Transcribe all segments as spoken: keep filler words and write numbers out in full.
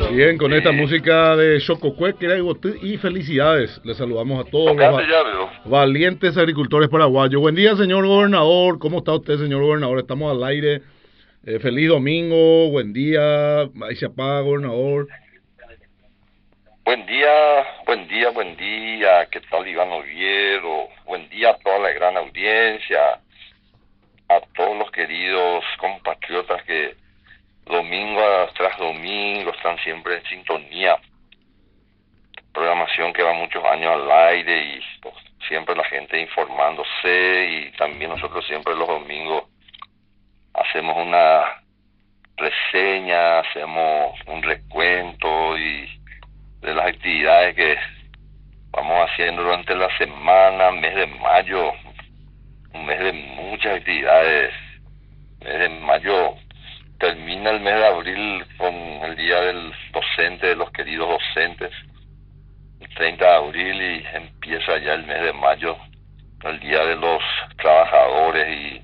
Bien, con Sí. esta música de Xococue, que era Igotí, y felicidades. Les saludamos a todos los Tocate ya, va- veo. valientes agricultores paraguayos. Buen día, señor gobernador. ¿Cómo está usted, señor gobernador? Estamos al aire. Eh, feliz domingo, buen día. Ahí se apaga, gobernador. Buen día, buen día, buen día. ¿Qué tal, Iván Oviedo? Buen día a toda la gran audiencia, a todos los queridos compatriotas que domingo tras domingo están siempre en sintonía. Programación que va muchos años al aire y pues, siempre la gente informándose, y también nosotros siempre los domingos hacemos una reseña, hacemos un recuento y de las actividades que vamos haciendo durante la semana. Mes de mayo, un mes de muchas actividades. Mes de mayo termina el mes de abril con el día del docente, de los queridos docentes, el treinta de abril, y empieza ya el mes de mayo, el día de los trabajadores y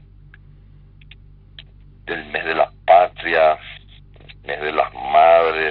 el mes de la patria, el mes de las madres.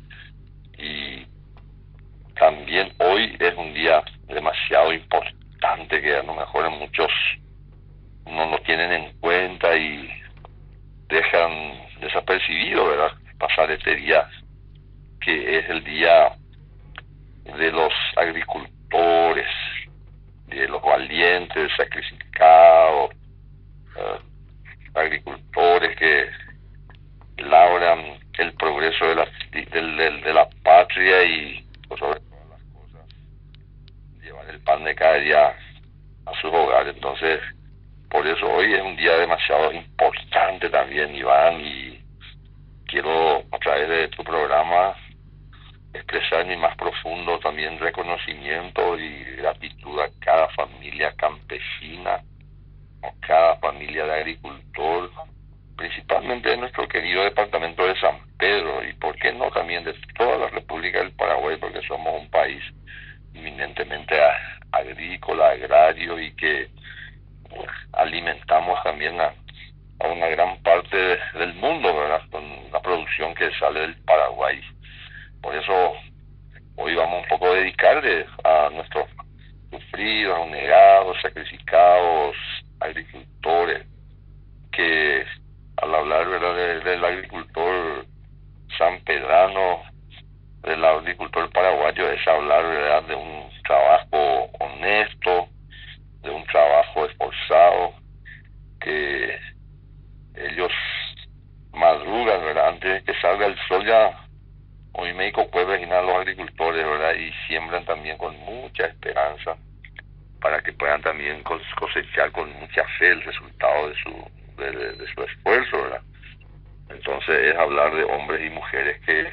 Y también hoy es un día demasiado importante que a lo mejor en muchos no lo tienen en cuenta y dejan desapercibido, ¿verdad? Pasar este día, que es el día de los agricultores, de los valientes, sacrificados, eh, agricultores que labran el progreso de la, de, de, de la patria y, por sobre todas las cosas, llevar el pan de cada día a sus hogares. Entonces, por eso hoy es un día demasiado importante también, Iván, y quiero a través de tu programa expresar mi más profundo también reconocimiento y gratitud a cada familia campesina, a cada familia de agricultor, principalmente de nuestro querido departamento de San Pedro, y por qué no también de toda la República del Paraguay, porque somos un país eminentemente agrícola, agrario, y que pues, alimentamos también a, a una gran parte de, del mundo, ¿verdad? Con la producción que sale del Paraguay. Por eso hoy vamos un poco a dedicarle a nuestros sufridos, abnegados, sacrificados agricultores, que al hablar, ¿verdad?, de, del agricultor sanpedrano, del agricultor paraguayo, es hablar, ¿verdad?, de un trabajo honesto, de un trabajo esforzado, que ellos madrugan, ¿verdad?, antes de que salga el sol. Ya hoy México puede imaginar a los agricultores, ¿verdad?, y siembran también con mucha esperanza para que puedan también cosechar con mucha fe el resultado de su de, de, de su esfuerzo, ¿verdad? Entonces es hablar de hombres y mujeres que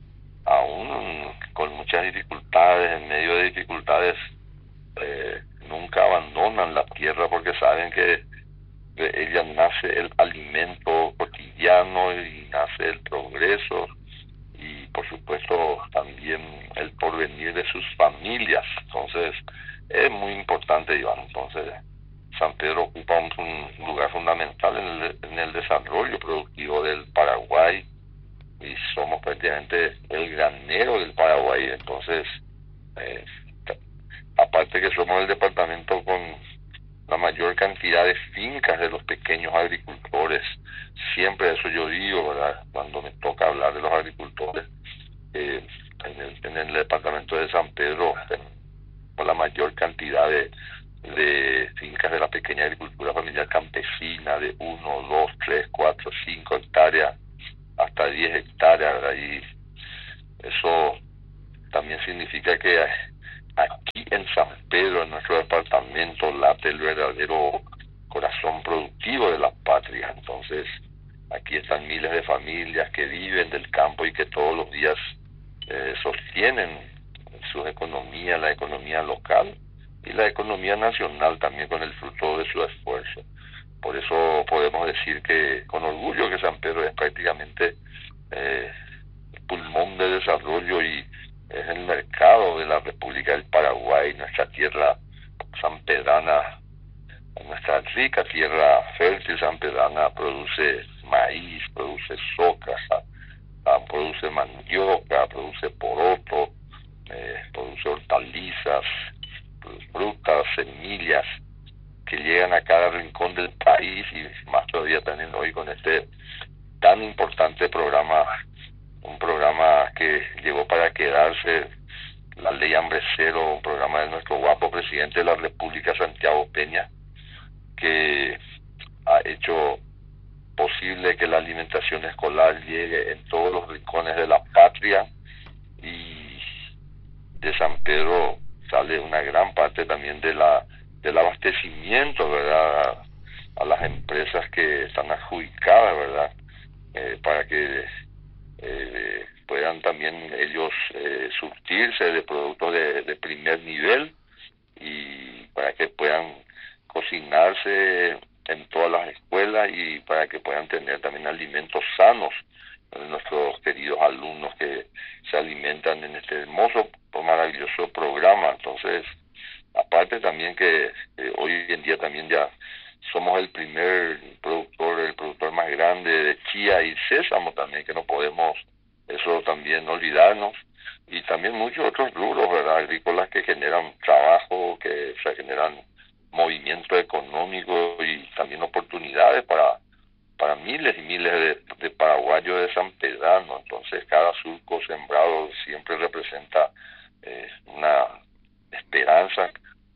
aún con muchas dificultades, en medio de dificultades, eh, nunca abandonan la tierra, porque saben que de ella nace el alimento cotidiano y nace el progreso y por supuesto también el porvenir de sus familias. Entonces es muy importante, Iván. Entonces San Pedro ocupa un, un lugar fundamental en el, en el desarrollo productivo del Paraguay, y somos prácticamente el granero del Paraguay. Entonces eh, aparte que somos el departamento con la mayor cantidad de fincas de los pequeños agricultores, siempre eso yo digo, ¿verdad?, cuando me toca hablar de los agricultores, eh, en, el, en el departamento de San Pedro tenemos la mayor cantidad de, de fincas de la pequeña agricultura familiar campesina, de uno, dos, tres, cuatro, cinco hectáreas, hasta diez hectáreas, ¿verdad? Y eso también significa que aquí en San Pedro, en nuestro departamento, late el verdadero corazón productivo de la patria. Entonces aquí están miles de familias que viven del campo y que todos los días eh, sostienen sus economías, la economía local y la economía nacional también, con el fruto de su esfuerzo. Por eso podemos decir que con orgullo que San Pedro es prácticamente eh, el pulmón de desarrollo y es el mercado de la República del Paraguay. Nuestra tierra sanpedrana, nuestra rica tierra fértil sanpedrana, produce maíz, produce soja, produce produce mandioca, produce poroto, eh, produce hortalizas, frutas, semillas, que llegan a cada rincón del país, y más todavía también hoy con este tan importante programa, un programa que llegó para quedarse, la Ley Hambre Cero, un programa de nuestro guapo presidente de la República, Santiago Peña, que ha hecho posible que la alimentación escolar llegue en todos los rincones de la patria, y de San Pedro sale una gran parte también de la del abastecimiento, ¿verdad?, a, a las empresas que están adjudicadas, ¿verdad?, eh, para que eh, puedan también ellos eh, surtirse de productos de, de primer nivel, y para que puedan cocinarse en todas las escuelas, y para que puedan tener también alimentos sanos, eh, nuestros queridos alumnos que se alimentan en este hermoso, maravilloso programa. Entonces, aparte también que eh, hoy en día también ya somos el primer productor, el productor más grande de chía y sésamo también, que no podemos eso también olvidarnos, y también muchos otros rubros, ¿verdad?, agrícolas, que generan trabajo, que o sea, generan movimiento económico y también oportunidades para para miles y miles de, de paraguayos de San Pedrano. Entonces, cada surco sembrado siempre representa eh, una esperanza,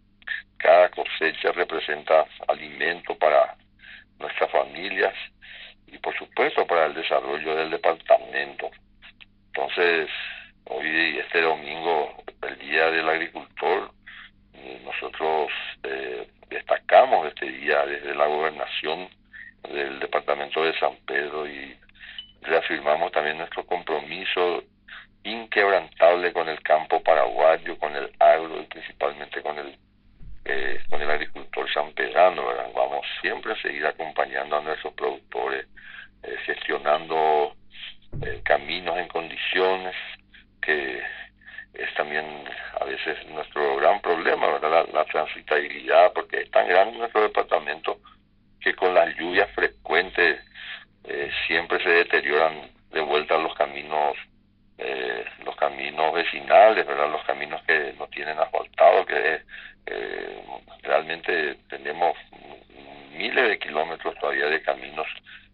cada cosecha representa alimento para nuestras familias y, por supuesto, para el desarrollo del departamento. Entonces, hoy, este domingo, el Día del Agricultor, nosotros eh, destacamos este día desde la gobernación del departamento de San Pedro, y reafirmamos también nuestro compromiso inquebrantable con el campo paraguayo, con el agro y principalmente con el eh, con el agricultor sanpedrano, ¿verdad? Vamos siempre a seguir acompañando a nuestros productores, eh, gestionando eh, caminos en condiciones, que es también a veces nuestro gran problema, ¿verdad? La, la transitabilidad, porque es tan grande nuestro departamento que con las lluvias frecuentes eh, siempre se deterioran de vuelta los caminos, eh, los caminos vecinales, ¿verdad? Los caminos que no tienen asfaltado, que eh, realmente tenemos miles de kilómetros todavía de caminos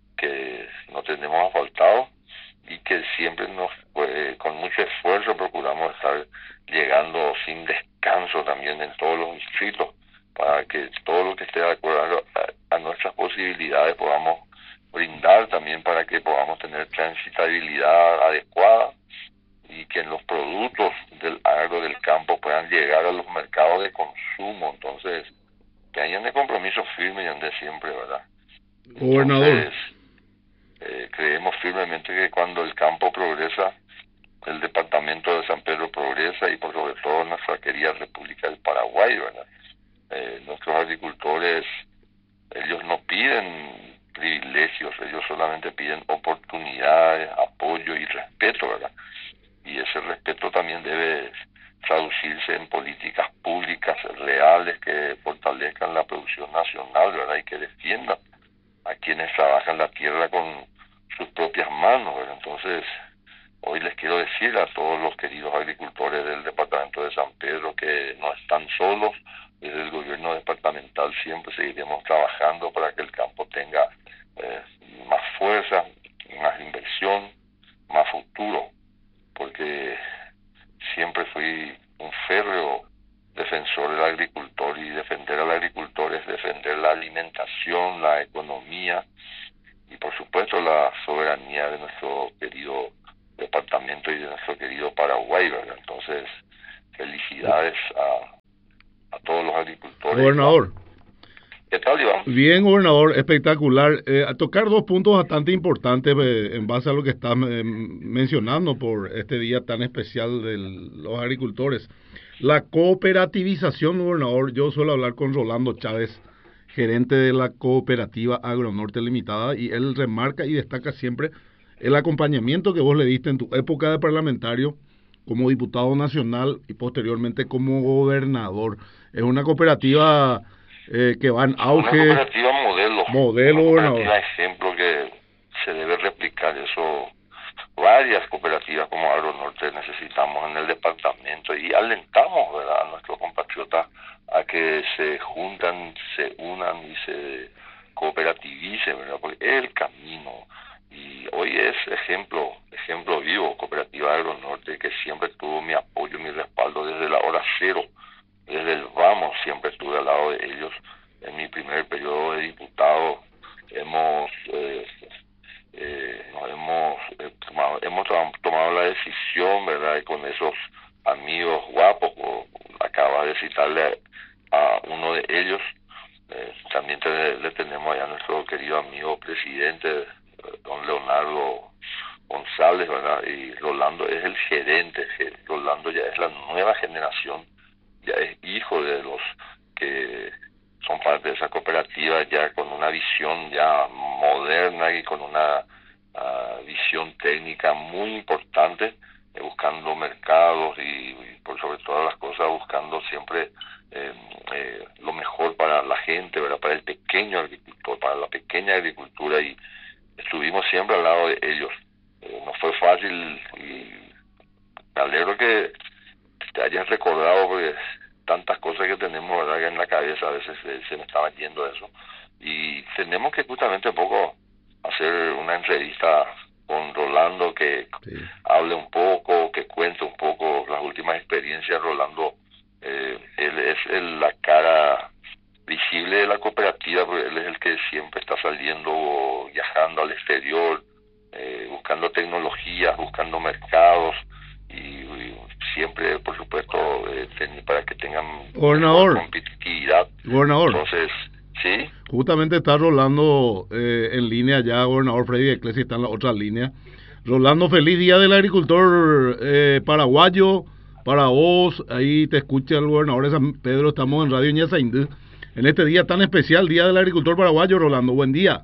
que no tenemos asfaltado, y que siempre nos, pues, con mucho esfuerzo procuramos estar llegando sin descanso también en todos los distritos, para que todo lo que esté de acuerdo a, a nuestras posibilidades podamos brindar también, para que podamos tener transitabilidad adecuada, y que los productos del agro, del campo, puedan llegar a los mercados de consumo. Entonces, que hayan de compromiso firme y ande siempre, ¿verdad? Gobernador. Entonces, eh, creemos firmemente que cuando el campo progresa, el departamento de San Pedro progresa, y por sobre todo nuestra querida República del Paraguay, ¿verdad? Eh, nuestros agricultores, ellos no piden privilegios, ellos solamente piden oportunidades, apoyo y respeto, ¿verdad? Y ese respeto también debe traducirse en políticas públicas reales que fortalezcan la producción nacional, ¿verdad? Y que defiendan a quienes trabajan la tierra con sus propias manos, ¿verdad? Entonces, hoy les quiero decir a todos los queridos agricultores del departamento de San Pedro que no están solos. Desde el gobierno departamental siempre seguiremos trabajando para que el campo tenga eh, más fuerza, más inversión, más futuro, porque siempre fui un férreo defensor del agricultor, y defender al agricultor es defender la alimentación, la economía y, por supuesto, la soberanía de nuestro querido departamento y de nuestro querido Paraguay, ¿verdad? Entonces, felicidades a, a todos los agricultores. Gobernador. ¿Qué tal, Iván? Bien, gobernador, espectacular. Eh, a tocar dos puntos bastante importantes eh, en base a lo que estás eh, mencionando por este día tan especial de los agricultores. La cooperativización, gobernador. Yo suelo hablar con Rolando Chávez, gerente de la cooperativa Agronorte Limitada, y él remarca y destaca siempre el acompañamiento que vos le diste en tu época de parlamentario, como diputado nacional y posteriormente como gobernador. Es una cooperativa eh, que va en auge. Una cooperativa modelo. Modelo, una cooperativa gobernador. ejemplo que se debe replicar. Eso varias cooperativas como Agronorte necesitamos en el departamento y alentamos, ¿verdad?, a nuestros compatriotas a que se juntan, se unan y se cooperativicen, ¿verdad?, porque es el camino. Y hoy es ejemplo, ejemplo vivo, Cooperativa Agronorte, que siempre tuvo mi apoyo, mi respaldo desde la hora cero, desde el vamos, siempre estuve al lado de ellos. En mi primer periodo de diputado hemos eh, eh, nos hemos eh, tomado, hemos tomado la decisión, ¿verdad?, y con esos amigos guapos, o acaba de citarle a, a uno de ellos, eh, también te, le tenemos a nuestro querido amigo presidente, don Leonardo González, ¿verdad? Y Rolando es el gerente. Rolando ya es la nueva generación, ya es hijo de los que son parte de esa cooperativa, ya con una visión ya moderna y con una uh, visión técnica muy importante, eh, buscando mercados y, y por sobre todas las cosas buscando siempre eh, eh, lo mejor para la gente, ¿verdad?, para el pequeño agricultor, para la pequeña agricultura, y estuvimos siempre al lado de ellos. Eh, no fue fácil y me alegro que te hayas recordado, porque tantas cosas que tenemos, ¿verdad?, que en la cabeza a veces eh, se me estaba yendo eso. Y tenemos que justamente un poco hacer una entrevista con Rolando, que sí. hable un poco, que cuente un poco las últimas experiencias. Rolando, eh, él es el, la cara visible de la cooperativa, porque él es el que siempre está saliendo, viajando al exterior, eh, buscando tecnologías, buscando mercados y, y siempre, por supuesto, eh, para que tengan Gobernador, competitividad. Gobernador. Entonces, sí. Justamente está Rolando eh, en línea ya, Gobernador Freddy Iglesias está en la otra línea. Rolando, feliz día del agricultor eh, paraguayo para vos. Ahí te escucha el gobernador de San Pedro. Estamos en Radio Ñazaindú en este día tan especial, Día del Agricultor Paraguayo. Rolando, buen día.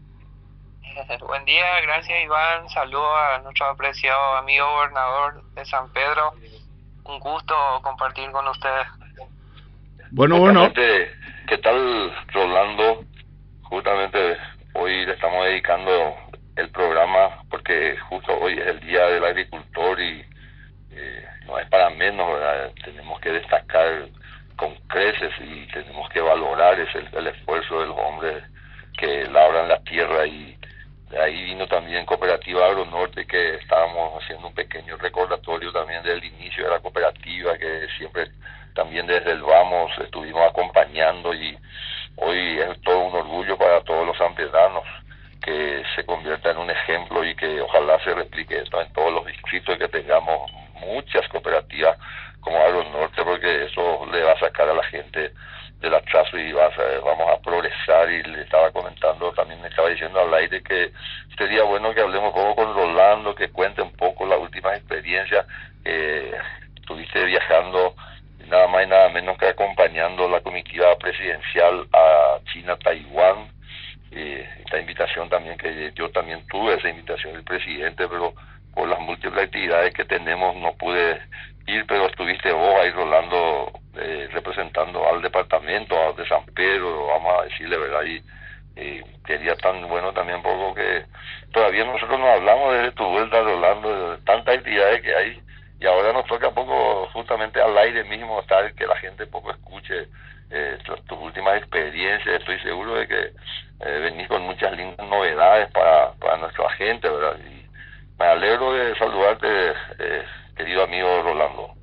Buen día, gracias Iván. Saludos a nuestro apreciado amigo gobernador de San Pedro. Un gusto compartir con ustedes. Bueno, bueno. ¿Qué tal, Rolando? Justamente hoy le estamos dedicando el programa porque justo hoy es el Día del Agricultor y eh, no es para menos, ¿verdad? Tenemos que destacar con creces y tenemos que valorar ese, el, el esfuerzo de los hombres que labran la tierra, y de ahí vino también Cooperativa Agronorte, que estábamos haciendo un pequeño recordatorio también del inicio de la cooperativa, que siempre también desde el vamos estuvimos acompañando, y hoy es todo un orgullo para todos los sanpedranos que se convierta en un ejemplo y que ojalá se replique esto en todos los distritos y que tengamos muchas cooperativas como Agronorte, porque eso le va a sacar a la gente del atraso y va a, vamos a progresar. Y le estaba comentando, también me estaba diciendo al aire que sería bueno que hablemos un poco con Rolando, que cuente un poco las últimas experiencias. Eh, estuviste viajando nada más y nada menos que acompañando la comitiva presidencial a China, Taiwán. Eh, esta invitación también, que yo también tuve esa invitación del presidente, pero por las múltiples actividades que tenemos no pude ir, pero estuviste vos ahí, Rolando, eh, representando al departamento de San Pedro, vamos a decirle, ¿verdad? Y eh, sería tan bueno también poco que todavía nosotros no hablamos desde tu vuelta, Rolando, de tantas actividades que hay, y ahora nos toca poco justamente al aire mismo estar, que la gente poco escuche eh, tus, tus últimas experiencias. Estoy seguro de que eh, venís con muchas lindas novedades para, para nuestra gente, ¿verdad? Y me alegro de saludarte, eh, querido amigo Rolando.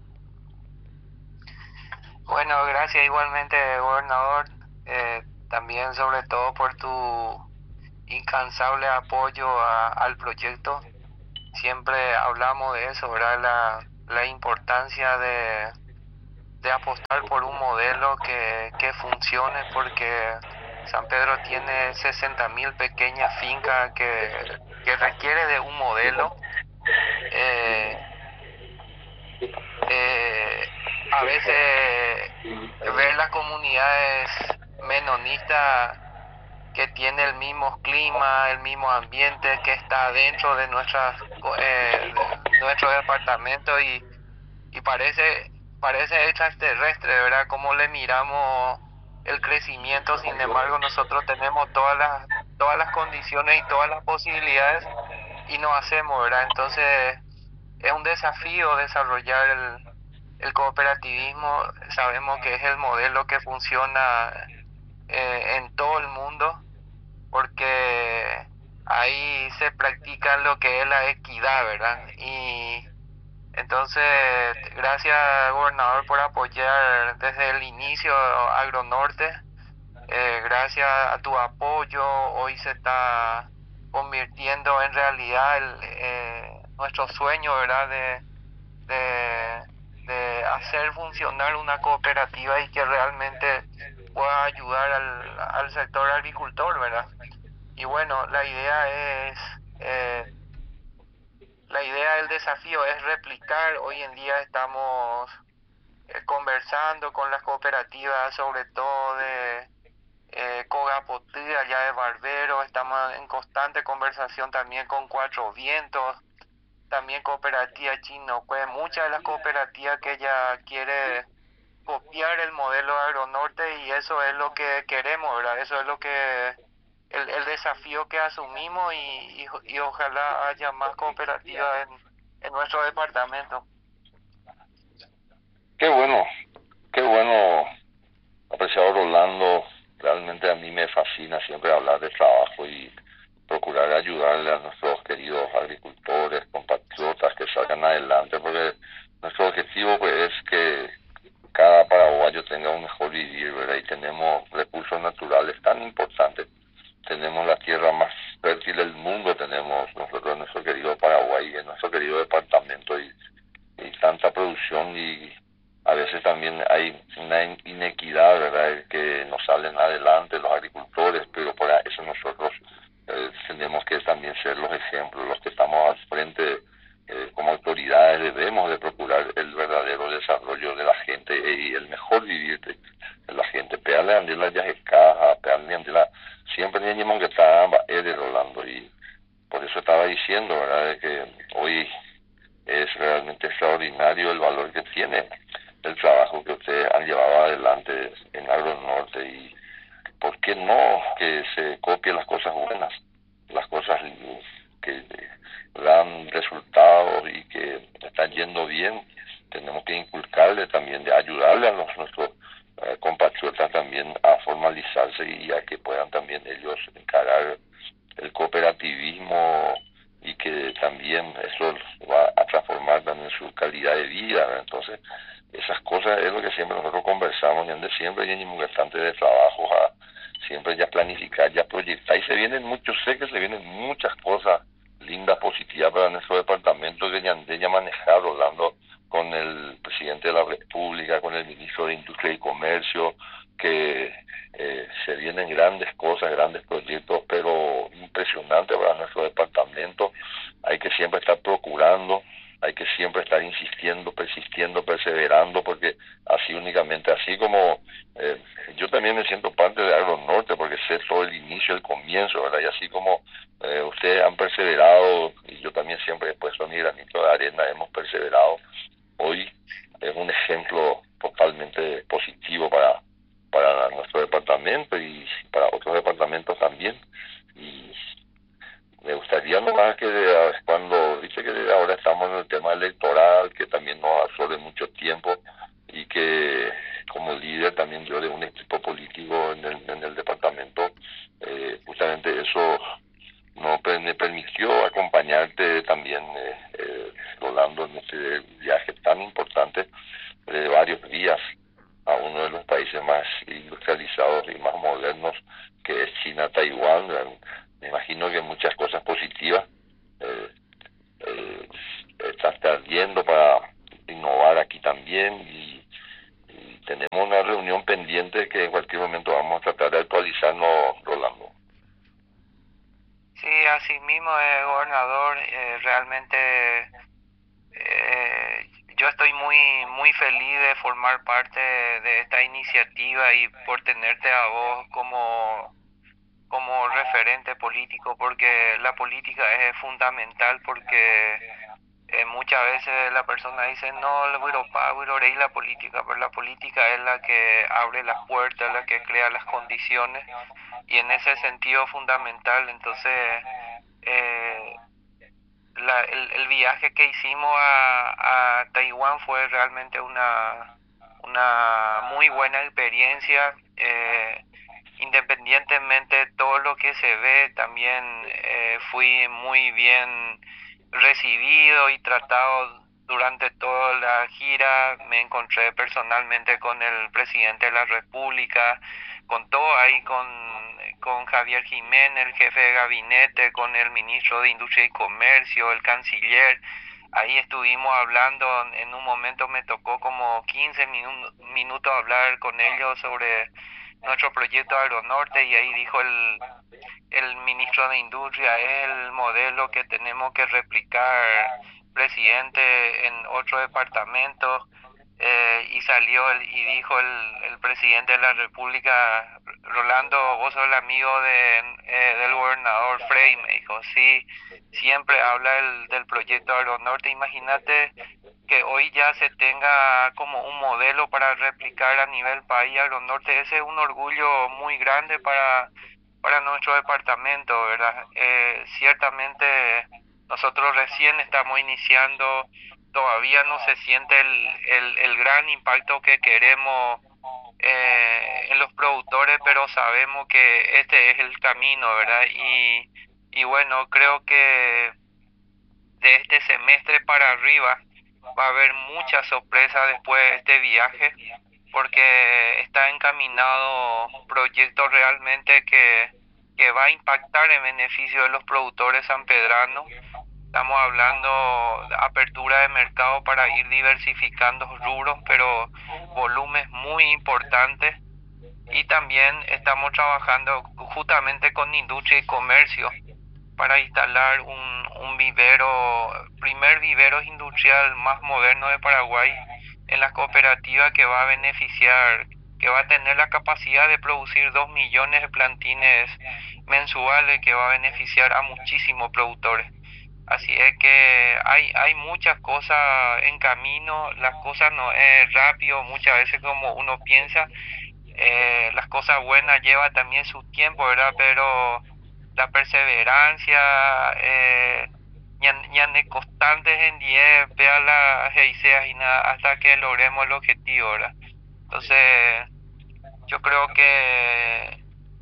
Bueno, gracias igualmente, gobernador. Eh, también sobre todo por tu incansable apoyo a, al proyecto. Siempre hablamos de eso, ¿verdad? La, la importancia de, de apostar por un modelo que, que funcione, porque San Pedro tiene sesenta mil pequeñas fincas que, que requiere de un modelo. Eh, eh, a veces ver las comunidades menonistas que tiene el mismo clima, el mismo ambiente, que está dentro de nuestras eh, de nuestro departamento, y y parece parece extraterrestre, ¿verdad? Cómo le miramos el crecimiento. Sin embargo, nosotros tenemos todas las todas las condiciones y todas las posibilidades y no hacemos, ¿verdad? Entonces es un desafío desarrollar el, el cooperativismo. Sabemos que es el modelo que funciona eh, en todo el mundo, porque ahí se practica lo que es la equidad, ¿verdad? Y entonces, gracias, gobernador, por apoyar desde el inicio Agronorte. Eh, gracias a tu apoyo, hoy se está convirtiendo en realidad el, eh, nuestro sueño, ¿verdad? De, de, de hacer funcionar una cooperativa y que realmente pueda ayudar al, al sector agricultor, ¿verdad? Y bueno, la idea es, eh, la idea del desafío es replicar. Hoy en día estamos eh, conversando con las cooperativas, sobre todo de eh, Cogapotí, allá de Barbero. Estamos en constante conversación también con Cuatro Vientos, también cooperativa Chinocue, muchas de las cooperativas que ella quiere copiar el modelo Agronorte, y eso es lo que queremos, ¿verdad? Eso es lo que el, el desafío que asumimos, y, y, y ojalá haya más cooperativas en, en nuestro departamento. Qué bueno, qué bueno, apreciado Rolando. Realmente a mí me fascina siempre hablar de trabajo y procurar ayudarle a nuestros queridos agricultores, compatriotas que salgan adelante, porque nuestro objetivo pues es que cada paraguayo tenga un mejor vivir, ¿verdad? Y tenemos recursos naturales tan importantes. Tenemos la tierra más fértil del mundo, tenemos nosotros en nuestro querido Paraguay, en nuestro querido departamento, y, y tanta producción, y a veces también hay una inequidad, ¿verdad? Que nos salen adelante los agricultores, pero para eso nosotros eh, tenemos que también ser los ejemplos, los que estamos al frente eh, como autoridades debemos de procurar el verdadero desarrollo de la gente y el mejor vivir de, de la gente. Pegarle a la yajecaja, pegarle a la siempre ni que está de Rolando, y por eso estaba diciendo, ¿verdad? De que hoy es realmente extraordinario el valor que tiene el trabajo que ustedes han llevado adelante en Agronorte, y por qué no que se copien las cosas buenas, las cosas que dan resultados y que están yendo bien. Tenemos que inculcarle también, de ayudarle a los, nuestros eh, compatriotas también a formalizarse y a que puedan también ellos encarar el cooperativismo, y que también eso va a transformar también su calidad de vida, ¿verdad? Entonces esas cosas es lo que siempre nosotros conversamos, y ande siempre y en bastante de trabajo a siempre ya planificar, ya proyectar, y se vienen muchos, sé que se vienen muchas cosas lindas, positivas para nuestro departamento, que ya ande ya manejar, hablando con el presidente de la República, con el ministro de Industria y Comercio, que eh, se vienen grandes cosas, grandes proyectos, pero impresionantes para nuestro departamento. Hay que siempre estar procurando, hay que siempre estar insistiendo, persistiendo, perseverando, porque así únicamente, así como eh, yo también me siento parte de Agronorte, porque sé todo el inicio, el comienzo, ¿verdad? Y así como eh, ustedes han perseverado, y yo también siempre he puesto mi granito de arena, hemos perseverado, hoy es un ejemplo totalmente positivo para para nuestro departamento y para otros departamentos también. Y me gustaría nomás que de, cuando dice que ahora estamos en el tema electoral, que también nos absorbe mucho tiempo, y que como líder también yo de un equipo político en el, en el departamento, eh, justamente eso no me permitió acompañarte también, eh, eh, Rolando, en este viaje tan importante de varios días a uno de los países más industrializados y más modernos, que es China, Taiwán. Me imagino que muchas cosas positivas eh, eh, estás trayendo para innovar aquí también, y, y tenemos una reunión pendiente que en cualquier momento vamos a tratar de actualizarnos, Rolando. Sí, así mismo, eh, gobernador, eh, realmente eh, yo estoy muy muy feliz de formar parte de esta iniciativa y por tenerte a vos como como referente político, porque la política es fundamental, porque eh, muchas veces la persona dice no, le voy a pagar, voy a ir la política, pero la política es la que abre las puertas, la que crea las condiciones, y en ese sentido fundamental. Entonces eh, la, el, el viaje que hicimos a, a Taiwán fue realmente una, una muy buena experiencia. Eh, independientemente de todo lo que se ve, también eh, fui muy bien recibido y tratado durante toda la gira. Me encontré personalmente con el presidente de la República, con todo ahí, con, con Javier Jiménez, el jefe de gabinete, con el ministro de Industria y Comercio, el canciller. Ahí estuvimos hablando, en un momento me tocó como quince minu- minutos hablar con ellos sobre nuestro proyecto Agronorte, y ahí dijo el, el ministro de Industria: es el modelo que tenemos que replicar, presidente, en otro departamento. Eh, y salió el, y dijo el, el presidente de la República: Rolando, vos sos el amigo de, eh, del gobernador Frei. Me dijo: sí, siempre habla el, del proyecto Agronorte. Imagínate que hoy ya se tenga como un modelo para replicar a nivel país Agronorte. Ese es un orgullo muy grande para, para nuestro departamento, ¿verdad? Eh, ciertamente nosotros recién estamos iniciando, todavía no se siente el, el, el gran impacto que queremos eh, en los productores, pero sabemos que este es el camino, ¿verdad? Y, y bueno, creo que de este semestre para arriba va a haber muchas sorpresas después de este viaje, porque está encaminado un proyecto realmente que, que va a impactar en beneficio de los productores sanpedranos. Estamos hablando de apertura de mercado para ir diversificando rubros, pero volúmenes muy importantes. Y también estamos trabajando justamente con industria y comercio para instalar un, un vivero, primer vivero industrial más moderno de Paraguay, en la cooperativa, que va a beneficiar, que va a tener la capacidad de producir dos millones de plantines mensuales, que va a beneficiar a muchísimos productores. Así es que hay, hay muchas cosas en camino. Las cosas no es rápido muchas veces como uno piensa. Eh, las cosas buenas llevan también su tiempo, ¿verdad? Pero la perseverancia, eh, ñane constantes en diez, vea las heiseas y nada, hasta que logremos el objetivo, ¿verdad? Entonces, yo creo que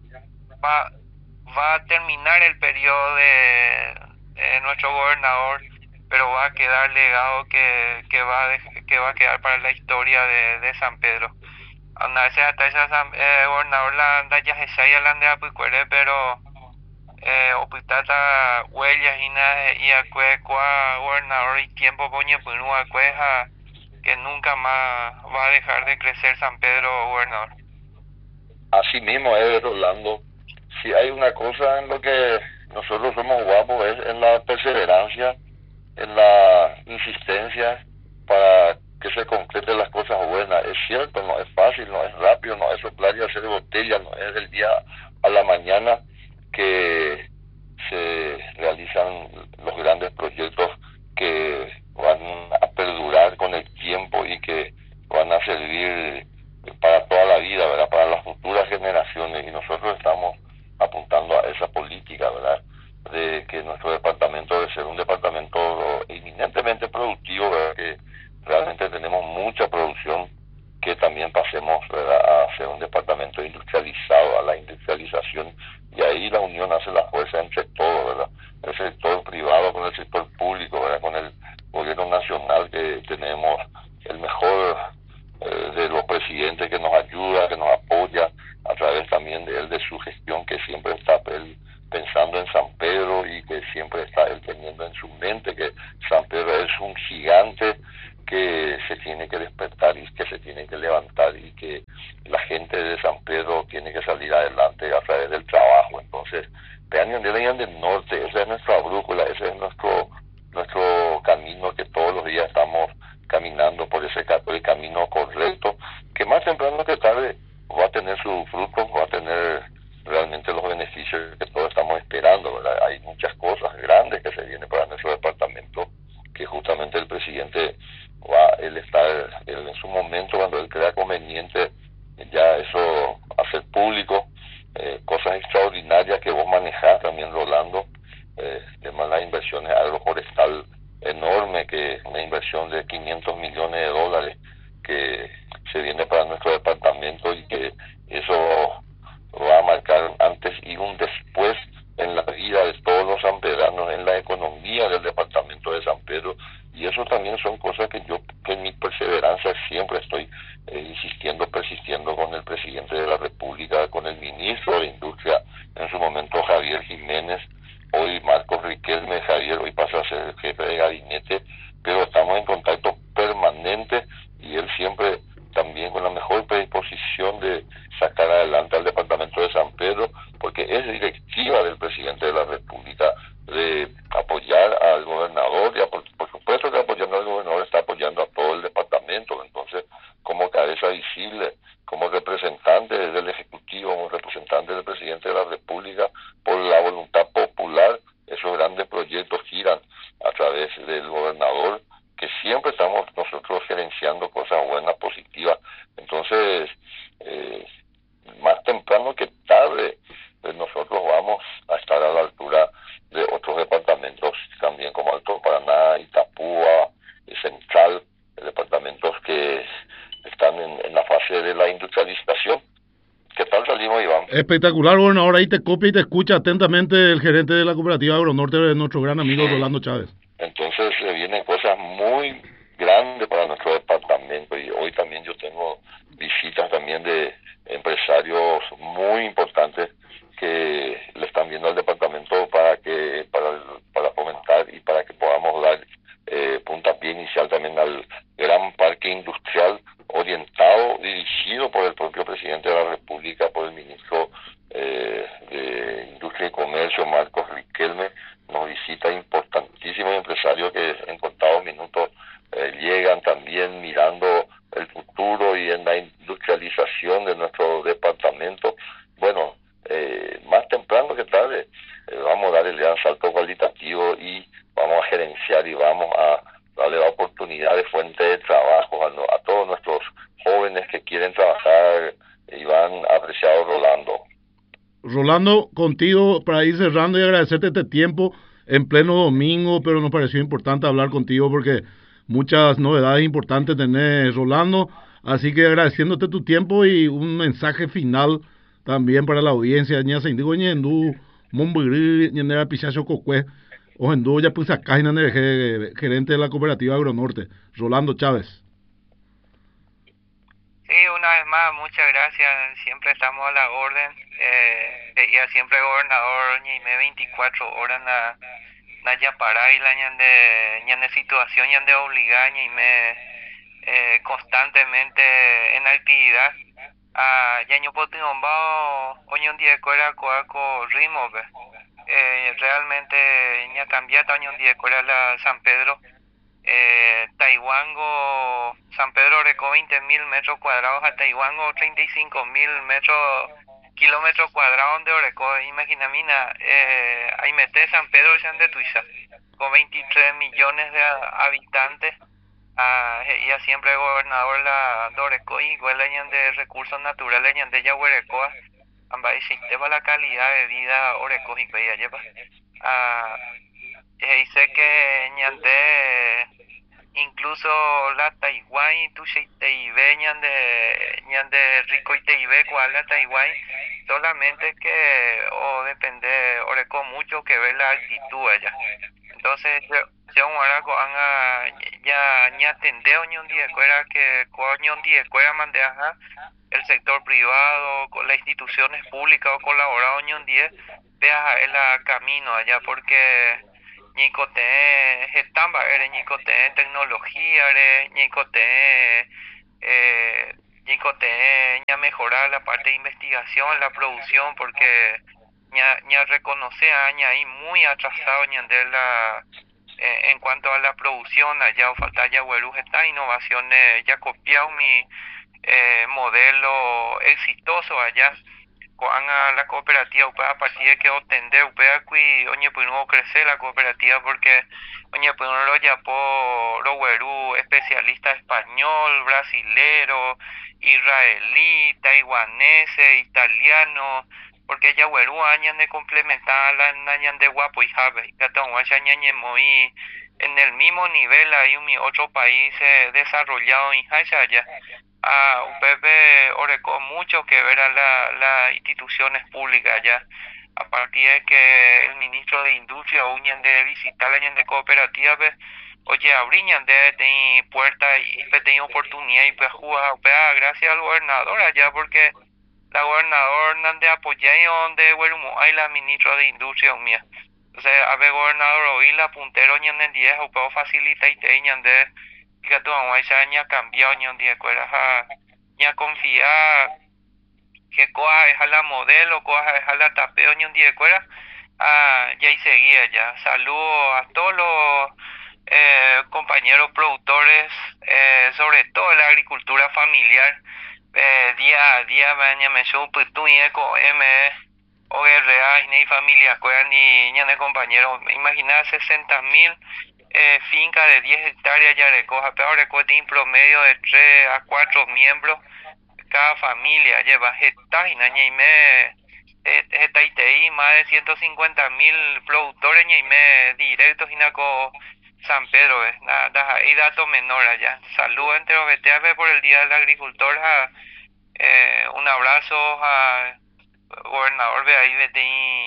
va, va a terminar el periodo de, de nuestro gobernador, pero va a quedar legado que, que, va, a dej- que va a quedar para la historia de, de San Pedro. A veces hasta ese eh, gobernador la anda ya se ya la anda puicuere, pero eh, opitata huellas y nada, y acue cua gobernador y tiempo poñe punu acueja que nunca más va a dejar de crecer San Pedro, gobernador. Así mismo es, Rolando. Si hay una cosa en lo que nosotros somos guapos es en la perseverancia, en la insistencia para que se concreten las cosas buenas. Es cierto, no es fácil, no es rápido, no es soplar y hacer botella, no es del día a la mañana que se realizan los grandes proyectos que van a perdurar con el tiempo y que van a servir para toda la vida, ¿verdad? Para las futuras generaciones, y nosotros estamos apuntando a esa política, ¿verdad? De que nuestro departamento debe ser un departamento eminentemente productivo, ¿verdad? Que realmente tenemos mucha producción, que también pasemos, ¿verdad?, a ser un departamento industrializado, a la industrialización, y ahí la unión hace la fuerza entre todos, ¿verdad? El sector privado con el sector público, ¿verdad? Con el gobierno nacional, que tenemos el mejor eh, de los presidentes, que nos ayuda, que nos apoya a través también de él, de su gestión, que siempre está él pensando en San Pedro, y que siempre está él teniendo en su mente que San Pedro es un gigante que se tiene que despertar y que se tiene que levantar, y que la gente de San Pedro tiene que salir adelante a través del trabajo. Entonces, vean del norte, esa es nuestra brújula, ese es nuestro nuestro camino, que todos los días estamos caminando por ese por el camino correcto, que más temprano que tarde va a tener sus frutos, va a tener realmente los beneficios que todos estamos esperando, ¿verdad? Hay muchas cosas grandes que se vienen para nuestro departamento, que justamente el presidente va, él está él en su momento, cuando él crea conveniente, ya eso hacer público, eh, cosas extraordinarias que vos manejás también, Rolando, eh, tema de las inversiones agroforestal enorme, que una inversión de quinientos millones de dólares que se viene para nuestro departamento y que eso va a marcar antes y un después en la vida de todos los sanpedranos, en la economía del departamento de San Pedro. Y eso también son cosas que yo, que en mi perseverancia siempre estoy eh, insistiendo, persistiendo con el presidente de la República, con el ministro de Industria, en su momento Javier Jiménez, hoy Marcos Riquelme. Javier hoy pasa a ser el jefe de gabinete, pero estamos en contacto permanente y él siempre también con la mejor predisposición de sacar adelante al departamento de San Pedro, porque es directiva del presidente de la República de apoyar al gobernador y a, por, por supuesto que apoyando al gobernador está apoyando a todo el departamento. Entonces, como cabeza visible, como representante del Ejecutivo, como representante del presidente de la República, por la voluntad popular, esos grandes proyectos giran a través del gobernador, que siempre estamos nosotros gerenciando cosas buenas, positivas. Entonces, eh, más temprano que tarde, pues nosotros vamos a estar a la altura de otros departamentos también, como Alto Paraná, Itapúa, Central, departamentos que están en, en la fase de la industrialización. ¿Qué tal salimos, Iván? Espectacular, gobernador. Ahí te copia y te escucha atentamente el gerente de la cooperativa Agronorte, nuestro gran amigo Rolando Chávez. Entonces se eh, vienen cosas muy grandes para nuestro departamento, y hoy también yo tengo visitas también de empresarios muy importantes que le están viendo al departamento para que para para fomentar y para que podamos dar eh, puntapié inicial también al gran parque industrial orientado, dirigido por el propio presidente de la República, por el ministro eh, de Industria y Comercio, Marcos Riquelme. Nos visita importantísimos empresarios que en contados minutos eh, llegan también mirando el futuro y en la industrialización de nuestro departamento. Bueno, eh, más temprano que tarde eh, vamos a dar el gran salto cualitativo y vamos a gerenciar y vamos a darle la oportunidad de fuente de trabajo a, a todos nuestros jóvenes que quieren trabajar. Iván, apreciado Rolando. Rolando, contigo para ir cerrando y agradecerte este tiempo en pleno domingo, pero nos pareció importante hablar contigo porque muchas novedades importantes tenés, Rolando, así que agradeciéndote tu tiempo y un mensaje final también para la audiencia. Ña se indico ñendú Mombiri, ñendera Pichacho Cocue, o ñendú ya pues acá en el gerente de la cooperativa Agronorte, Rolando Chávez. Sí, una vez más, muchas gracias. Siempre estamos a la orden. Eh, ya siempre gobernador, ñime veinticuatro horas na na yapará y la ñande ñande situación ñande obligada ñime eh, constantemente en actividad. Ah, ya ño potimbao oño un día cuera coaco ritmo. Eh, realmente ña cambiata oño un día cuera la San Pedro. Eh, Taiwango, San Pedro recó veinte mil metros cuadrados, a Taiwango treinta y cinco mil metros, kilómetros cuadrados de Orecó. Imagina, mina, eh, ahí mete San Pedro San de Tuiza, con veintitrés millones de habitantes, ah, ya siempre gobernador la de Orecó y igual de recursos naturales, de Yahuerecoa, ambas sistema la calidad de vida Orecó y Bella lleva. Ah, y sé que ñande incluso la Taiwán y tu Teibe ñande ñande rico y Teibe cuál la Taiwán, solamente que o depende Oreco mucho que ver la altitud allá. Entonces yo un araco anga ya ña tendeo un día cuera que coño un día cuera mandeja el sector privado con las instituciones públicas o colaborado un día vea el camino allá, porque ñicote getamba ere ñicote tecnología ere ñicote eh ñicote ña mejorar la parte de investigación, la producción, porque ña ña reconoce aña ahí muy atrasado ña de la eh, en cuanto a la producción allá o falta ya hueru esta innovaciones ya copiado mi eh, modelo exitoso allá con la cooperativa upea a partir de que obtender upea que oñe pues no crecer la cooperativa, porque oñe pues no lo llamó roguerú especialista español, brasilero, israelí, taiwanés, italiano, porque ya hueru añan de complementar la nañan de guapo y jabe, ya tan guacha ñañe muy en el mismo nivel hay un otro país eh, desarrollado en allá. A U P P orecó mucho que ver a la, las instituciones públicas ya. A partir de que el ministro de Industria uñan de visitar la de cooperativa, pues, oye, abriñan de tener puerta y tener oportunidad y pues jugar, gracias al gobernador allá, porque la gobernador no de apoyar y donde huelmo hay la ministra de Industria mía. Entonces, a ver, gobernador, hoy la puntero ñan de diez o puedo facilitar y te ñan de que tu mamá ya ha cambiado ñan de cueras a ña confiar que coja dejar la modelo, coja dejar la tapeo ñan de cueras ah, ya y seguía ya. Saludo a todos los eh, compañeros productores, eh, sobre todo la agricultura familiar. Eh, día a día mañana me supo tu y eco M o R A y ni familia cueran ni ñane compañeros. Imagina sesenta mil eh, fincas de diez hectáreas ya recoja, pero recoge un promedio de tres a cuatro miembros cada familia lleva hectáreas y naña y me esta I T I más de ciento cincuenta mil productores y me directos y naco San Pedro es nada y dato menor allá. Saludos entre los B T A por el Día del Agricultor. A, eh, un abrazo a gobernador de ahí de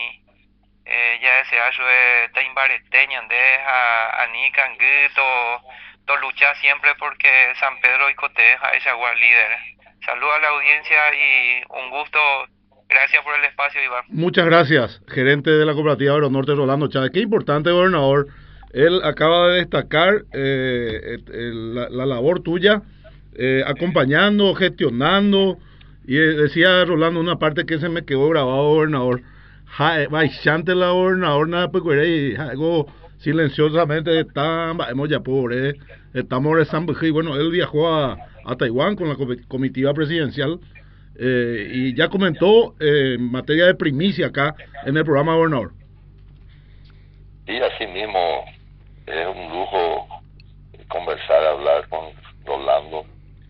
eh, ya ese año de Imbareteña de a Ani Canguito to lucha siempre porque San Pedro y Coteja es agua líder. Saludos a la audiencia y un gusto. Gracias por el espacio, Iván. Muchas gracias, gerente de la cooperativa Agronorte, Rolando Chávez. Qué importante, gobernador. Él acaba de destacar eh, el, la, la labor tuya, eh, acompañando, gestionando, y eh, decía Rolando una parte que se me quedó grabado, gobernador. Baixante la gobernador, nada pues y algo silenciosamente está, hemos ya pobre, estamos rezando, y bueno, él viajó a, a Taiwán con la comitiva presidencial, eh, y ya comentó eh, en materia de primicia acá en el programa, gobernador. Y así mismo es un lujo conversar, hablar con Rolando,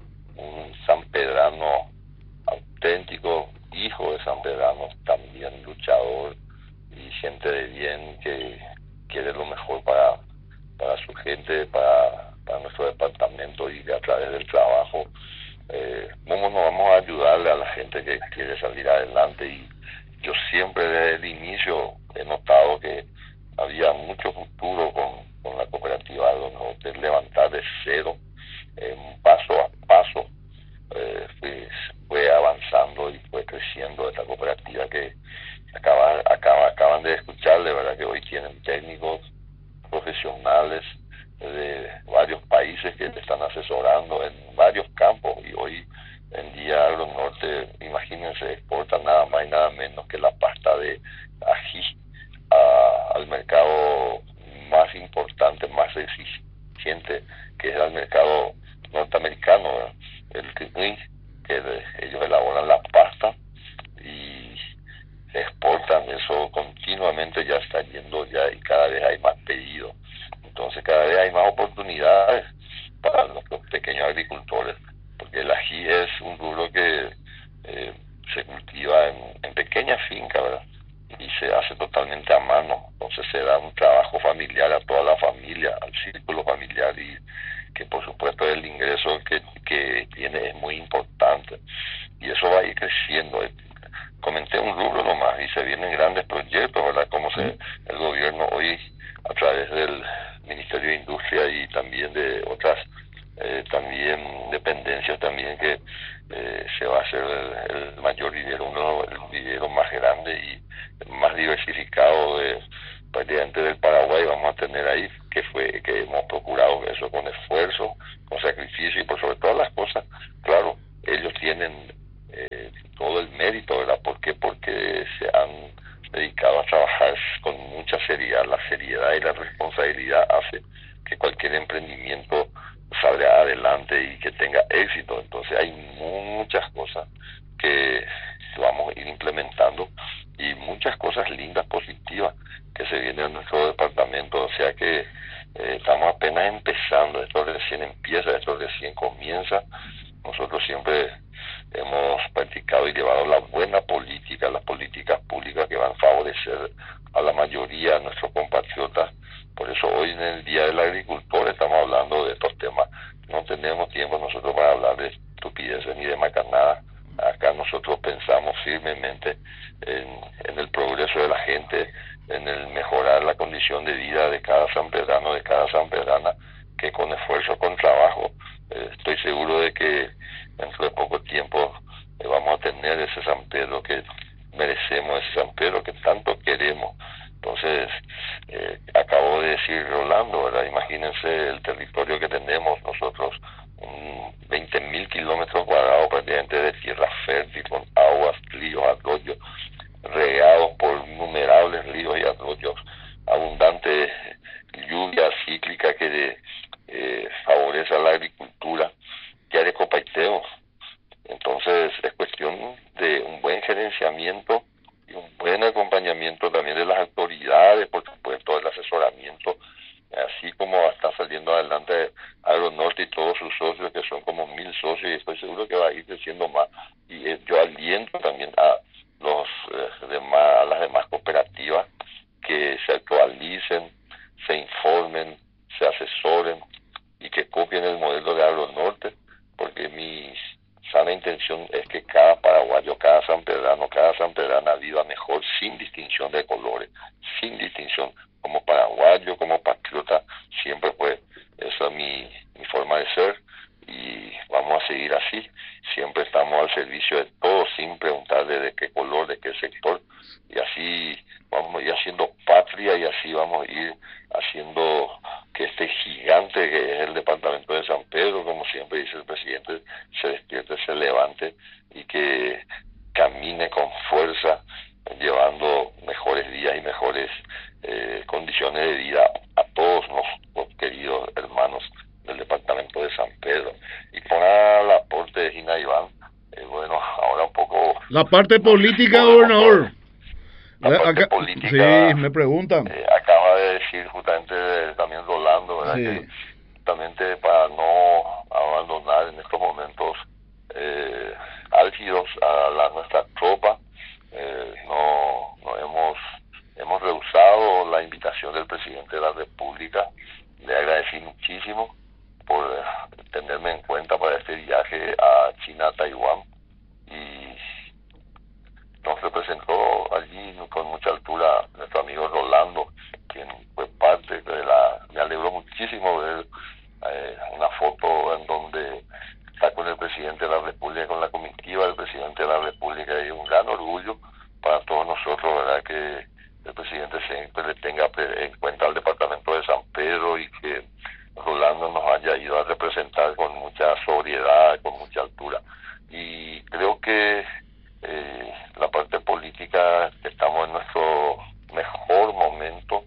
un sanpedrano auténtico, hijo de sanpedrano, también luchador y gente de bien que quiere lo mejor para, para su gente, para, para nuestro departamento, y que a través del trabajo eh, vamos, nos vamos a ayudarle a la gente que quiere salir adelante. Y yo siempre desde el inicio he notado que había mucho futuro con, con la cooperativa Agronorte, levantar de cero, eh, paso a paso, eh, fue, fue avanzando y fue creciendo esta cooperativa que acaba, acaba, acaban de escuchar, de verdad que hoy tienen técnicos profesionales de varios países que te están asesorando en varios campos, y hoy en día Agronorte, imagínense, exporta nada más y nada menos que la pasta de ají A, al mercado más importante, más exigente, que es el mercado norteamericano, ¿verdad? El que, que de, ellos elaboran la pasta y exportan eso continuamente, ya está yendo ya y cada vez hay más pedidos, entonces cada vez hay más oportunidades para los, los pequeños agricultores, porque el ají es un rubro que eh, se cultiva en, en pequeñas fincas, ¿verdad? Y se hace totalmente a mano, entonces se da un trabajo familiar a toda la familia, al círculo familiar, y que por supuesto el ingreso que, que tiene es muy importante, y eso va a ir creciendo. Comenté un rubro nomás y se vienen grandes proyectos, ¿verdad? Como se, el gobierno hoy a través del Ministerio de Industria y también de otras eh, también dependencias también que eh, se va a hacer el, el mayor dinero, uno el dinero más grande y más diversificado de prácticamente del Paraguay vamos a tener ahí, que fue que hemos procurado eso con esfuerzo, con sacrificio y por sobre todas las cosas, claro, ellos tienen eh, todo el mérito, ¿verdad? ¿Por qué? Porque se han dedicado a trabajar con mucha seriedad. La seriedad y la responsabilidad hace que cualquier emprendimiento salga adelante y que tenga éxito. Entonces hay muchas cosas que vamos a ir implementando y muchas cosas lindas, positivas que se vienen a nuestro departamento, o sea que eh, estamos apenas empezando, esto recién empieza, esto recién comienza. Nosotros siempre hemos practicado y llevado la buena política, las políticas públicas que van a favorecer a la mayoría de nuestros compatriotas. Por eso hoy en el Día del Agricultor estamos hablando de estos temas. No tenemos tiempo nosotros para hablar de estupideces ni de macanada. Acá nosotros pensamos firmemente en, en el progreso de la gente, en el mejorar la condición de vida de cada sanpedrano, de cada sanpedrana, que con esfuerzo, con trabajo, eh, estoy seguro de que dentro de poco tiempo eh, vamos a tener ese San Pedro que merecemos, ese San Pedro que tanto queremos. Entonces, eh, acabo de decir Rolando, ¿verdad? Imagínense el territorio que tenemos nosotros, um, veinte mil kilómetros cuadrados prácticamente de tierra fértil, con aguas, ríos, arroyos, regados por innumerables ríos y arroyos, abundante lluvia cíclica que de, eh, favorece a la agricultura, ya de copaiteo. Entonces, es cuestión de un buen gerenciamiento y un buen acompañamiento también de las autoridades, por supuesto, del asesoramiento, así como está saliendo adelante Agronorte y todos sus socios, que son como mil socios, y estoy seguro que va a ir creciendo más. Y eh, yo aliento también a los eh, demás, a las demás cooperativas que se actualicen, se informen, se asesoren y que copien el modelo de Agronorte, porque mi sana intención es que cada paraguayo, cada sanpedrano, cada sanpedrana viva mejor, sin distinción de colores, sin distinción, como paraguayo, como patriota, siempre fue. Esa es mi, mi forma de ser y vamos a seguir así. Siempre estamos al servicio de todos, sin preguntarle de qué color, de qué sector, y así vamos a ir haciendo patria y así vamos a ir haciendo que este gigante que es el departamento de San Pedro, como siempre dice el presidente, se despierte, se levante y que camine con fuerza, llevando mejores días y mejores eh, condiciones de vida a todos nuestros queridos hermanos del departamento de San Pedro. Y con el aporte de Gina Iván, eh, bueno, ahora un poco... La parte política, gobernador. La parte Acá, política, sí, me preguntan. Eh, acaba de decir justamente eh, también Rolando, ¿verdad? Sí. Que justamente para no abandonar en estos momentos eh, álgidos a la, nuestra tropa, eh, no, no hemos, hemos rehusado la invitación del presidente de la República. Le agradecí muchísimo por eh, tenerme en cuenta para este viaje a China, a Taiwán, y nos representó allí con mucha altura nuestro amigo Rolando, quien fue parte de la... Me alegró muchísimo ver eh, una foto en donde está con el presidente de la República, con la comitiva del presidente de la República, y es un gran orgullo para todos nosotros, ¿verdad?, que el presidente siempre le tenga en cuenta al departamento de San Pedro y que Rolando nos haya ido a representar con mucha sobriedad, con mucha altura. Y creo que eh, la parte política, estamos en nuestro mejor momento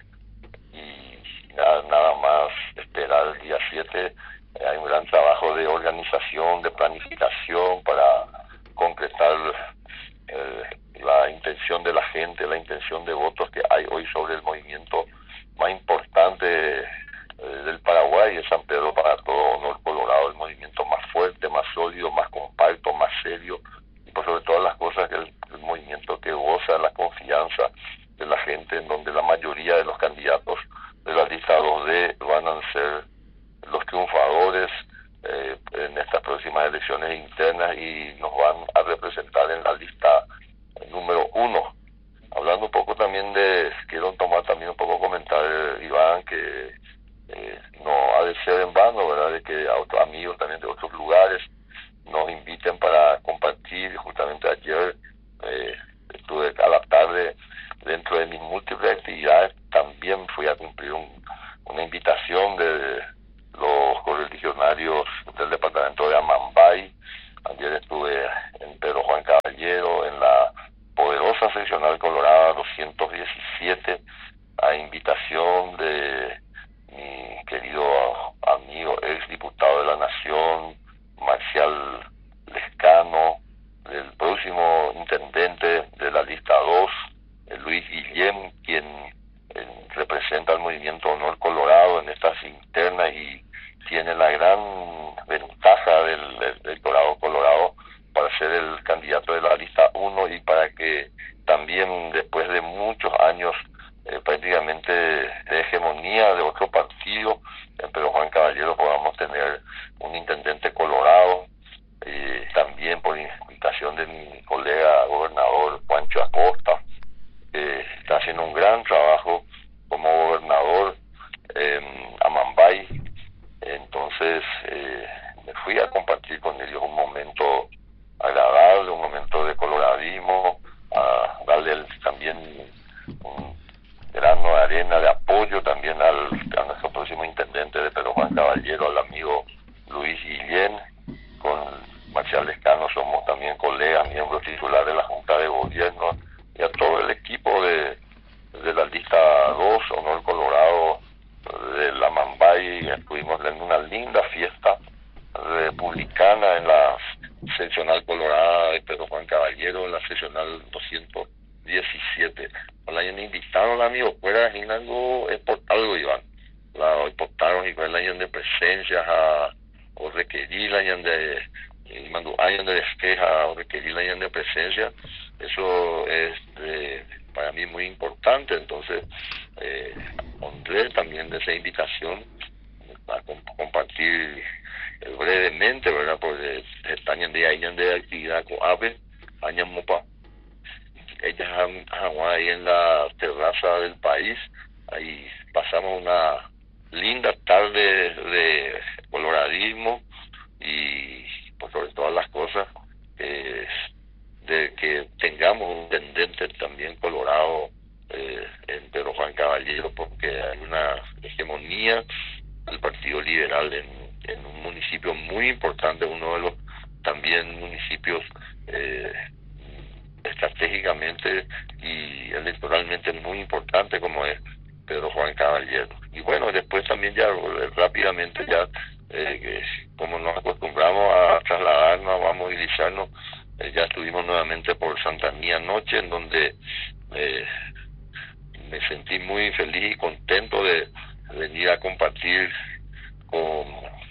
y nada, nada más esperar el día siete. Eh, hay un gran trabajo de organización, de planificación para concretar eh, la intención de la gente, la intención de votos que hay hoy sobre el movimiento más importante eh, del Paraguay, es San Pedro para todo honor Colorado, el movimiento más fuerte, más sólido, más compacto, más serio, y por sobre todas las cosas que el, el movimiento que goza la confianza de la gente, en donde la mayoría de los candidatos de la lista dos D van a ser los triunfadores eh, en estas próximas elecciones internas y nos van a representar en la lista número uno. Hablando un poco también de, quiero tomar también un poco comentar, eh, Iván, que eh, no ha de ser en vano, ¿verdad?, de que a otros amigos también de otros lugares nos inviten para compartir. Justamente ayer eh, estuve a la tarde, dentro de mis múltiples actividades, también fui a cumplir un, una invitación de los correligionarios del departamento de Amambay. Ayer estuve en Pedro Juan Caballero, en la poderosa seccional Colorada doscientos diecisiete, a invitación de mi querido amigo, ex diputado de la Nación, Marcial Lescano, del próximo intendente de la lista dos, Luis Guillem, quien eh, representa al movimiento Honor Colorado en estas internas y tiene la gran ventaja del electorado colorado para ser tener un intendente colorado, eh, también por invitación de mi colega gobernador Juancho Acosta, que está haciendo un gran trabajo como gobernador en Amambay. Entonces eh, me fui a compartir con ellos un momento agradable, un momento de coloradismo, a darle el, también un grano de arena de apoyo también al, a nuestro próximo intendente de Pedro Juan Caballero, al amigo Luis Guillén. Con Marcial Lescano somos también colegas, miembros titulares de la Junta de Gobierno, y a todo el equipo de, de la lista dos, Honor Colorado, de la Mambay. Estuvimos en una linda fiesta republicana en la seccional colorada de Pedro Juan Caballero, en la seccional doscientos diecisiete. La han invitado a amigos fuera en algo es por algo, Iván. La importaron y con el año de presencia a o requerir el año de y mando año de desqueja o requerir el año de presencia. Eso es de, para mí muy importante. Entonces eh, honré también de esa invitación a comp- compartir eh, brevemente, verdad, porque están en de año de actividad con AVE, año mopa. Ellas han, han ahí en la terraza del país. Ahí pasamos una linda tarde de coloradismo y por sobre todas las cosas eh, de que tengamos un intendente también colorado eh, en Pedro Juan Caballero, porque hay una hegemonía del Partido Liberal en, en un municipio muy importante, uno de los también municipios eh, estratégicamente y electoralmente muy importante como es Pedro Juan Caballero. Y bueno, después también ya rápidamente ya eh, como nos acostumbramos a trasladarnos, a movilizarnos, eh, ya estuvimos nuevamente por Santa Mía anoche, en donde eh, me sentí muy feliz y contento de venir a compartir con,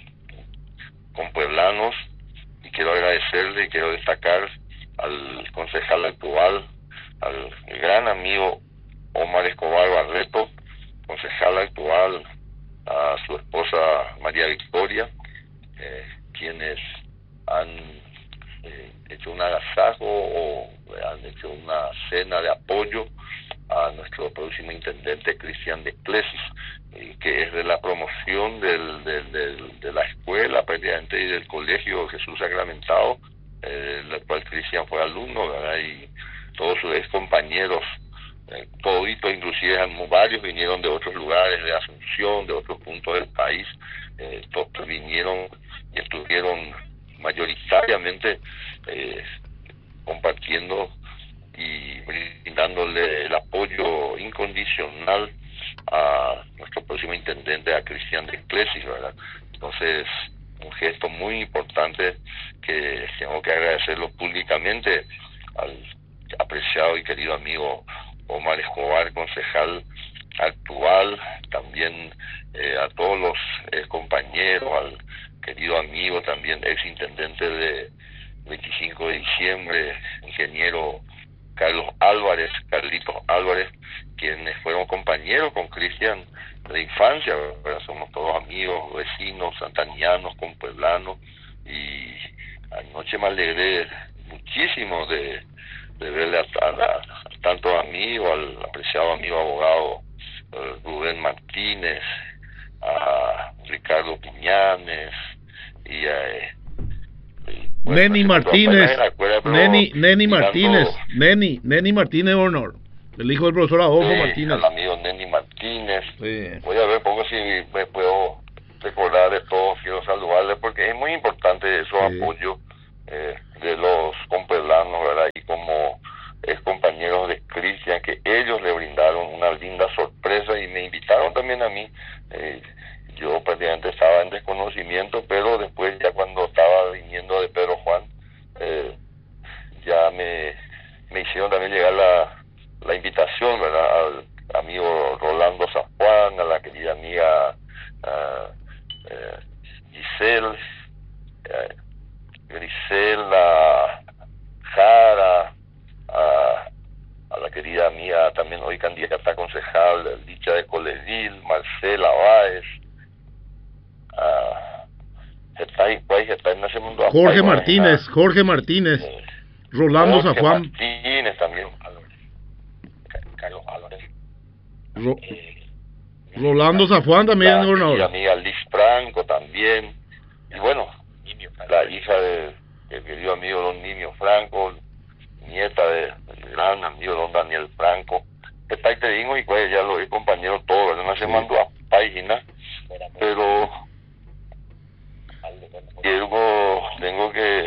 con pueblanos, y quiero agradecerle y quiero destacar al concejal actual, al gran amigo Omar Escobar Barreto, concejal actual, a su esposa María Victoria, eh, quienes han eh, hecho un agasajo o han hecho una cena de apoyo a nuestro próximo intendente Cristian de Clesis, eh, que es de la promoción del, del, del, de la escuela prácticamente y del colegio Jesús Sacramentado, eh, del cual Cristian fue alumno, ¿verdad? Y todos sus ex compañeros, eh, toditos, inclusive varios vinieron de otros lugares, de Asunción, de otros puntos del país, eh, todos vinieron y estuvieron mayoritariamente eh, compartiendo y brindándole el apoyo incondicional a nuestro próximo intendente, a Cristian de Clesis, ¿verdad? Entonces, un gesto muy importante que tengo que agradecerlo públicamente al apreciado y querido amigo Omar Escobar, concejal actual, también eh, a todos los eh, compañeros, al querido amigo también ex intendente de veinticinco de diciembre, ingeniero Carlos Álvarez, Carlitos Álvarez, quienes fueron compañeros con Cristian de infancia, ¿verdad? Somos todos amigos, vecinos, santanianos, compueblanos, y anoche me alegré muchísimo de, de verle a, a, a tantos amigos, al apreciado amigo abogado eh, Rubén Martínez, a Ricardo Piñanes y a eh, Bueno, Neni Martínez, escuela, Neni, Neni Martínez, Neni, Neni Martínez Honor, el hijo del profesor Adolfo sí, Martínez. El amigo Neni Martínez. Sí. Voy a ver poco si me puedo recordar de todos, quiero saludarles porque es muy importante esos sí. apoyos eh, de los compueblanos, ¿verdad? Y como ex compañeros de Cristian, que ellos le brindaron una linda sorpresa y me invitaron también a mí. Eh, Yo prácticamente estaba en desconocimiento, pero después ya cuando estaba viniendo de Pedro Juan, eh, ya me, me hicieron también llegar la, la invitación, ¿verdad? Al amigo Rolando San Juan, a la querida amiga uh, eh, Giselle, eh, Grisela Jara, a, a la querida amiga también hoy candidata a concejal, Licha de Coledil, Marcela Báez, a Jorge Martínez, Jorge Martínez, eh, Rolando Jorge Zafán, Martínez también, Carlos Álvarez, Ro- eh, Rolando Zafán también, la, mi gobernador. amiga Liz Franco también, y bueno, la hija de el querido amigo don Nimio Franco, nieta de- del gran amigo don Daniel Franco. Está te digo y pues ya lo vi compañero todo, ¿verdad? No se Sí. mandó a página, pero tengo, tengo que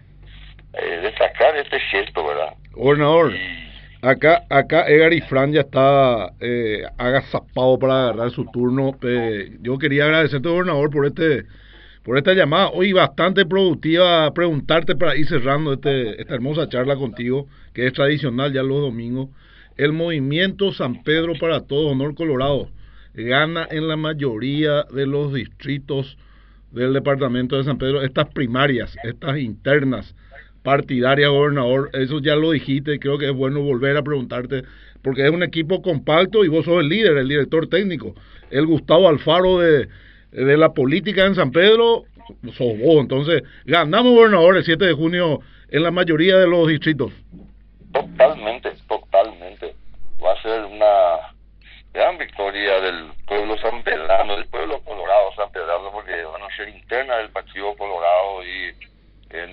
eh, destacar este gesto, ¿verdad? Gobernador, Y acá, acá Edgar y Fran ya está eh, agazapado para agarrar su turno. Eh, yo quería agradecerte, gobernador, por este por esta llamada. Hoy bastante productiva, preguntarte para ir cerrando este esta hermosa charla contigo, que es tradicional ya los domingos. El movimiento San Pedro para Todos, Honor Colorado, gana en la mayoría de los distritos del departamento de San Pedro, estas primarias, estas internas, partidarias, gobernador, eso ya lo dijiste, creo que es bueno volver a preguntarte, porque es un equipo compacto y vos sos el líder, el director técnico, el Gustavo Alfaro de, de la política en San Pedro, sos vos, entonces ganamos, gobernador, el siete de junio en la mayoría de los distritos. totalmente, totalmente. Va a ser una gran victoria del pueblo sanpedrano, del pueblo colorado sanpedrano, porque van a ser internas del Partido Colorado y en,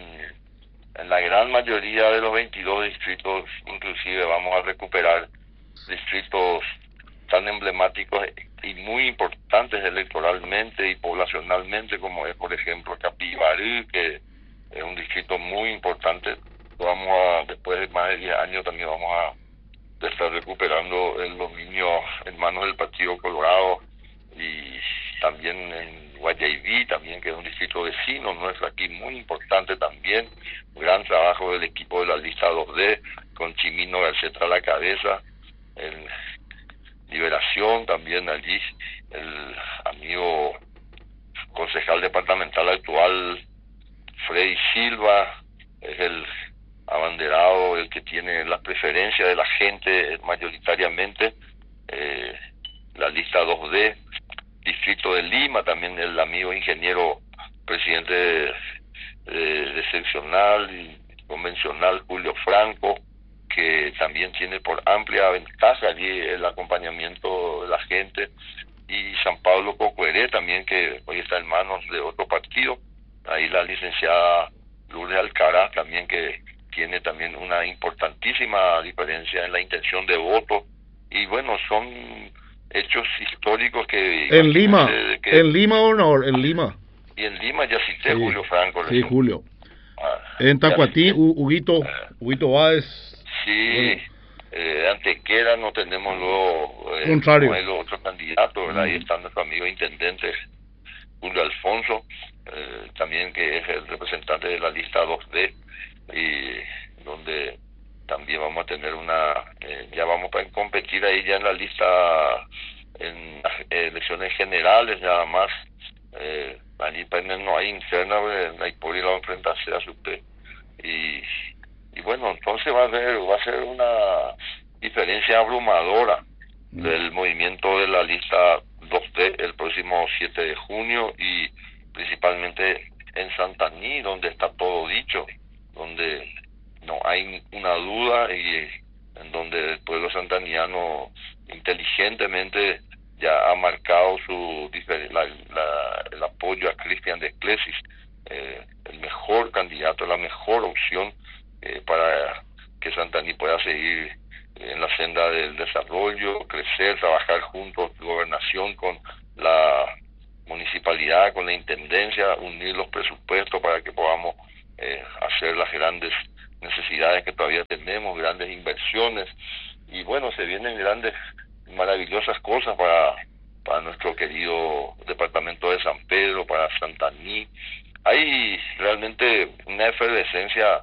en la gran mayoría de los veintidós distritos, inclusive vamos a recuperar distritos tan emblemáticos y muy importantes electoralmente y poblacionalmente, como es, por ejemplo, Capibarú, que es un distrito muy importante. Vamos a, después de más de diez años, también vamos a de estar recuperando el dominio en manos del Partido Colorado, y también en Guayaibí, también, que es un distrito vecino nuestro aquí, muy importante también. Gran trabajo del equipo de la lista dos D, con Chimino Garceta a la cabeza. En Liberación también allí, el amigo concejal departamental actual, Freddy Silva, es el abanderado, el que tiene la preferencia de la gente mayoritariamente. Eh, la lista dos D, distrito de Lima, también el amigo ingeniero presidente de, de, de seccional y convencional Julio Franco, que también tiene por amplia ventaja allí el acompañamiento de la gente. Y San Pablo Cocueré también, que hoy está en manos de otro partido. Ahí la licenciada Lourdes Alcaraz también, que tiene también una importantísima diferencia en la intención de voto. Y bueno, son hechos históricos que... En Lima, que, en Lima, gobernador, en Lima. Y en Lima ya cité Sí, Julio Franco. Sí, ¿no? Julio. Ah, En Tacuatí, cité, Huguito, eh, Huguito Báez. Sí, bueno. eh, Antequera no tenemos luego eh, Contrario. no hay los otros candidatos, ¿verdad? Mm. Ahí está nuestro amigo intendente Julio Alfonso, eh, también, que es el representante de la lista dos D, y donde también vamos a tener una, eh, ya vamos a competir ahí ya en la lista, en las elecciones generales nada más. Eh, allí no hay interna, no hay por ir a enfrentarse a su P. Y Y bueno, entonces va a ser, va a ser una diferencia abrumadora mm. del movimiento de la lista dos D el próximo siete de junio, y principalmente en Santaní, donde está todo dicho, donde no hay una duda, y en donde el pueblo santaniano inteligentemente ya ha marcado su la, la, el apoyo a Cristian de Clesis, eh, el mejor candidato, la mejor opción Eh, para que Santaní pueda seguir en la senda del desarrollo, crecer, trabajar juntos, gobernación con la municipalidad, con la intendencia, unir los presupuestos para que podamos eh, hacer las grandes necesidades que todavía tenemos, grandes inversiones. Y bueno, se vienen grandes, maravillosas cosas para, para nuestro querido departamento de San Pedro, para Santaní. Hay realmente una efervescencia